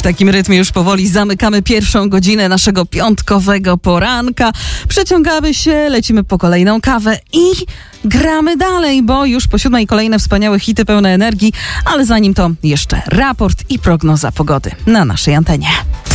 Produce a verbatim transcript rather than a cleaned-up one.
takim rytmie już powoli zamykamy pierwszą godzinę naszego piątkowego poranka. Przeciągamy się, lecimy po kolejną kawę i gramy dalej, bo już po siódmej kolejne wspaniałe hity pełne energii, ale zanim to jeszcze raport i prognoza pogody na naszej antenie.